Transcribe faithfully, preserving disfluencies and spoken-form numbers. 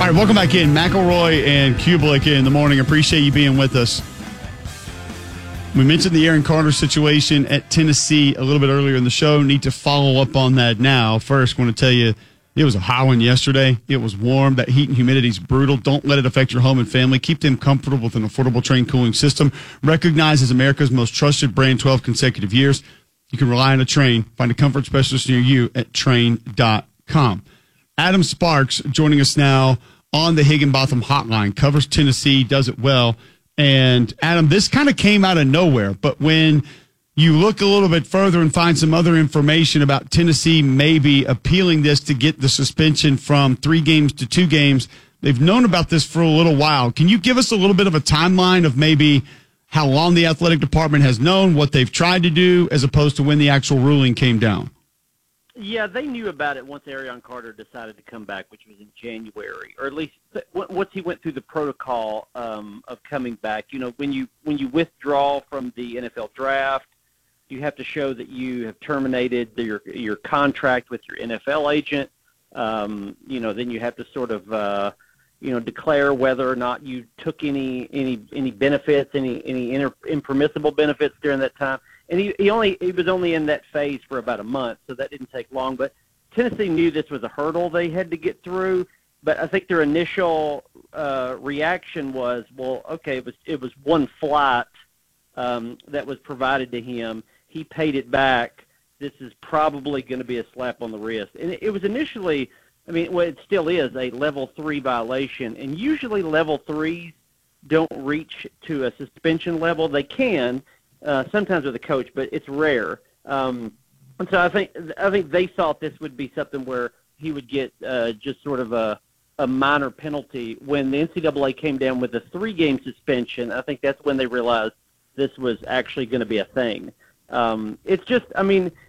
All right, welcome back in. McElroy and Kublik in the morning. Appreciate you being with us. We mentioned the Aaron Carter situation at Tennessee a little bit earlier in the show. Need to follow up on that now. First, want to tell you, it was a high one yesterday. It was warm. That heat and humidity is brutal. Don't let it affect your home and family. Keep them comfortable with an affordable Train cooling system. Recognized as America's most trusted brand twelve consecutive years. You can rely on a Train. Find a comfort specialist near you at Train dot com. Adam Sparks joining us now on the Higginbotham Hotline. Covers Tennessee, does it well. And, Adam, this kind of came out of nowhere. But when you look a little bit further and find some other information about Tennessee maybe appealing this to get the suspension from three games to two games, they've known about this for a little while. Can you give us a little bit of a timeline of maybe how long the athletic department has known, what they've tried to do, as opposed to when the actual ruling came down? Yeah, they knew about it once Aaron Carter decided to come back, which was in January, or at least once he went through the protocol um, of coming back. You know, when you when you withdraw from the N F L draft, you have to show that you have terminated your your contract with your N F L agent. Um, you know, then you have to sort of uh, you know declare whether or not you took any any any benefits, any any inter, impermissible benefits during that time. And he, he only he was only in that phase for about a month, so that didn't take long. But Tennessee knew this was a hurdle they had to get through. But I think their initial uh, reaction was, well, okay, it was it was one flight um, that was provided to him. He paid it back. This is probably going to be a slap on the wrist. And it, it was initially, I mean, well, it still is a level three violation. And usually level threes don't reach to a suspension level. They can. Uh, sometimes with a coach, but it's rare. Um, and so I think I think they thought this would be something where he would get uh, just sort of a, a minor penalty. When the N C double A came down with a three-game suspension, I think that's when they realized this was actually going to be a thing. Um, it's just, I mean,